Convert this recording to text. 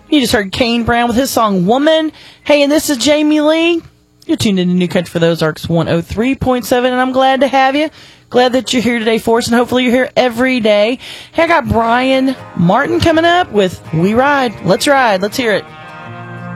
You just heard Kane Brown with his song Woman. Hey, and this is Jamie Lee. You're tuned into New Country for the Ozarks 103.7, and I'm glad to have you. Glad that you're here today for us, and hopefully you're here every day. Hey, I got Brian Martin coming up with We Ride. Let's ride. Let's hear it.